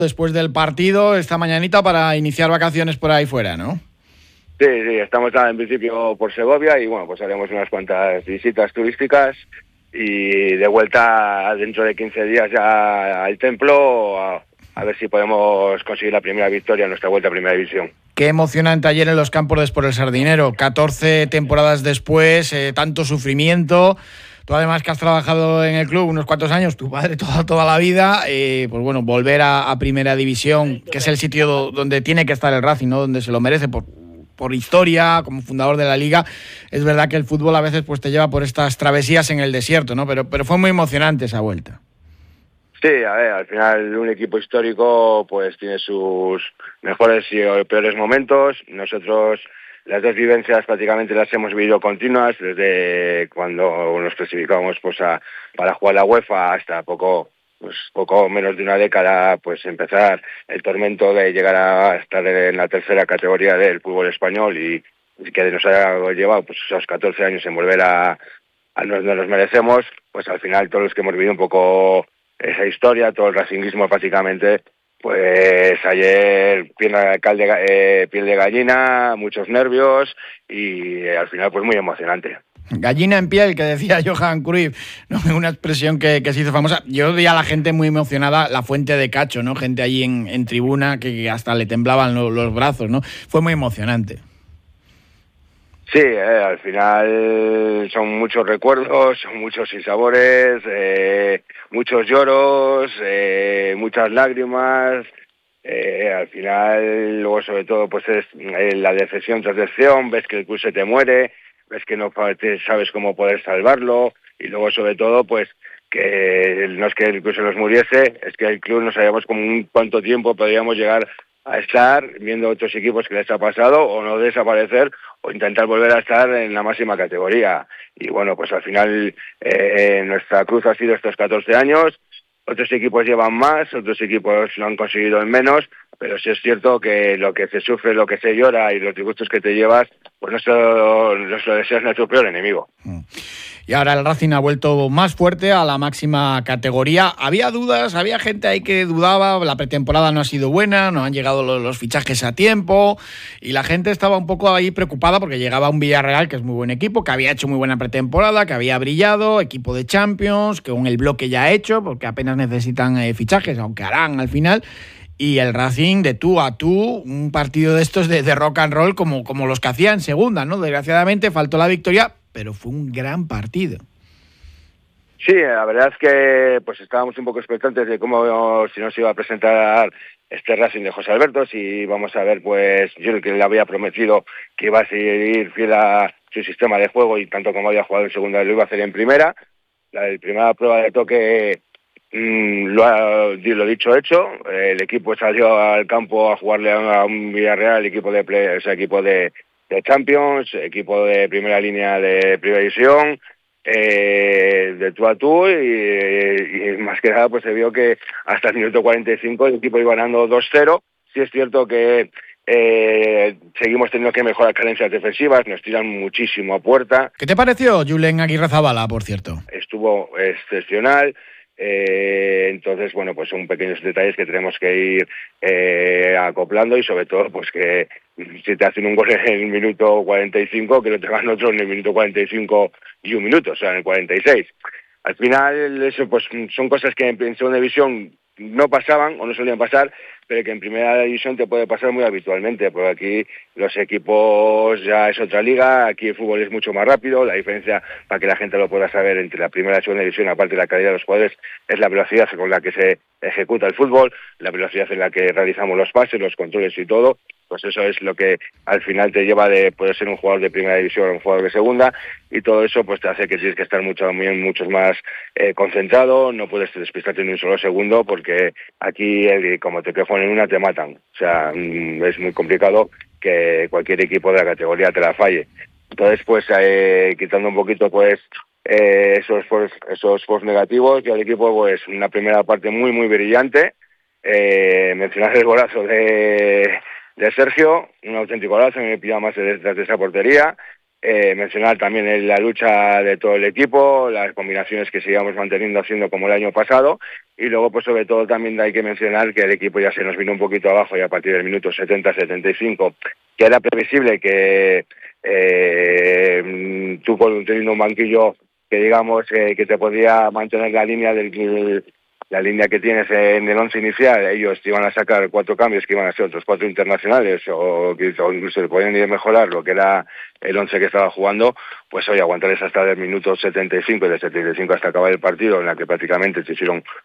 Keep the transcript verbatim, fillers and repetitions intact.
Después del partido, esta mañanita, para iniciar vacaciones por ahí fuera, ¿no? Sí, sí, estamos en principio por Segovia y bueno, pues haremos unas cuantas visitas turísticas y de vuelta dentro de quince días ya al templo a, a ver si podemos conseguir la primera victoria en nuestra vuelta a Primera División. Qué emocionante ayer en los campos de Sport El Sardinero, catorce temporadas después, eh, tanto sufrimiento. Tú además que has trabajado en el club unos cuantos años, tu padre toda, toda la vida, eh, pues bueno, volver a, a Primera División, que es el sitio do, donde tiene que estar el Racing, ¿no? Donde se lo merece por, por historia, como fundador de la Liga. Es verdad que el fútbol a veces pues te lleva por estas travesías en el desierto, ¿no? Pero, pero fue muy emocionante esa vuelta. Sí, a ver, al final un equipo histórico pues tiene sus mejores y peores momentos. Nosotros las dos vivencias prácticamente las hemos vivido continuas desde cuando nos clasificamos pues a, para jugar la UEFA hasta poco pues poco menos de una década, pues empezar el tormento de llegar a estar en la tercera categoría del fútbol español y, y que nos haya llevado pues esos catorce años en volver a, a nos, nos merecemos, pues al final todos los que hemos vivido un poco esa historia, todo el racinguismo prácticamente, pues ayer piel de, eh, piel de gallina, muchos nervios y eh, al final pues muy emocionante. Gallina en piel, que decía Johan Cruyff, ¿no? Una expresión que, que se hizo famosa. Yo vi a la gente muy emocionada, la fuente de Cacho, ¿no? Gente allí en, en tribuna que hasta le temblaban los, los brazos, ¿no? Fue muy emocionante. Sí, eh, al final son muchos recuerdos, son muchos sinsabores, eh, muchos lloros, eh, muchas lágrimas. Eh, al final, luego sobre todo, pues es eh, la decepción tras decepción, ves que el club se te muere, ves que no sabes cómo poder salvarlo y luego sobre todo, pues que no es que el club se nos muriese, es que el club no sabíamos con cuánto tiempo podríamos llegar a estar viendo otros equipos que les ha pasado o no desaparecer o intentar volver a estar en la máxima categoría. Y bueno, pues al final eh, nuestra cruz ha sido estos catorce años, otros equipos llevan más, otros equipos lo han conseguido en menos, pero sí es cierto que lo que se sufre, lo que se llora y los disgustos que te llevas, pues no se lo, no se lo deseas a tu peor enemigo. Mm. Y ahora el Racing ha vuelto más fuerte a la máxima categoría. Había dudas, había gente ahí que dudaba, la pretemporada no ha sido buena, no han llegado los, los fichajes a tiempo y la gente estaba un poco ahí preocupada porque llegaba un Villarreal que es muy buen equipo, que había hecho muy buena pretemporada, que había brillado, equipo de Champions, que con el bloque ya hecho, porque apenas necesitan eh, fichajes, aunque harán al final. Y el Racing de tú a tú, un partido de estos de, de rock and roll como, como los que hacía en segunda, ¿no? Desgraciadamente faltó la victoria, pero fue un gran partido. Sí, la verdad es que pues estábamos un poco expectantes de cómo si nos iba a presentar este Racing de José Alberto, si vamos a ver, pues yo que le había prometido que iba a seguir fiel a su sistema de juego y tanto como había jugado en segunda lo iba a hacer en primera. La primera prueba de toque mmm, lo ha lo dicho hecho, el equipo salió al campo a jugarle a un Villarreal, equipo de play, o sea, equipo de, de Champions, equipo de primera línea de Primera División. Eh, de tú a tú y, y más que nada pues se vio que hasta el minuto cuarenta y cinco el equipo iba ganando dos cero. Sí es cierto que eh, seguimos teniendo que mejorar carencias defensivas, nos tiran muchísimo a puerta. ¿Qué te pareció Julen Aguirrezabala, por cierto? Estuvo excepcional. Eh, entonces, bueno, pues son pequeños detalles que tenemos que ir eh, acoplando y sobre todo, pues que si te hacen un gol en el minuto cuarenta y cinco, que no te van otro en el minuto cuarenta y cinco y un minuto, o sea, en el cuarenta y seis. Al final, eso pues son cosas que en segunda división no pasaban o no solían pasar, pero que en primera división te puede pasar muy habitualmente, porque aquí los equipos ya es otra liga, aquí el fútbol es mucho más rápido, la diferencia, para que la gente lo pueda saber, entre la primera y la segunda división, aparte de la calidad de los jugadores, es la velocidad con la que se ejecuta el fútbol, la velocidad en la que realizamos los pases, los controles y todo. Pues eso es lo que al final te lleva de poder ser un jugador de primera división o un jugador de segunda, y todo eso pues te hace que tienes que estar mucho, muy, mucho más eh, concentrado, no puedes despistarte ni un solo segundo, porque aquí el, como te quejan en una te matan, o sea, mmm, es muy complicado que cualquier equipo de la categoría te la falle. Entonces pues eh, quitando un poquito pues eh, esos force, esos force negativos, y el equipo pues una primera parte muy muy brillante, eh, mencionar el golazo de de Sergio, un auténtico golazo, me pillaba más detrás de esa portería, Eh, mencionar también la lucha de todo el equipo, las combinaciones que sigamos manteniendo haciendo como el año pasado, y luego pues sobre todo también hay que mencionar que el equipo ya se nos vino un poquito abajo y a partir del minuto setenta setenta y cinco, que era previsible que eh, tú teniendo un banquillo que digamos eh, que te podía mantener la línea del la línea que tienes en el once inicial, ellos te iban a sacar cuatro cambios que iban a ser otros cuatro internacionales o, o incluso podían ir a mejorar lo que era el once que estaba jugando, pues hoy aguantarles hasta el minuto setenta y cinco y de setenta y cinco hasta acabar el partido, en la que prácticamente se hicieron